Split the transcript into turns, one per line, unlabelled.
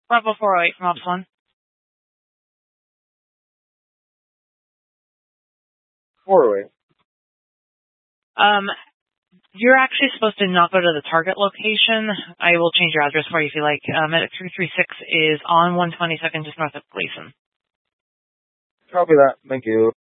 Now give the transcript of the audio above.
Bravo 408 from Ops 1.
408.
You're actually supposed to not go to the target location. I will change your address for you if you like. Medic 336 is on 122nd, just north of Gleason.
Copy that. Thank you.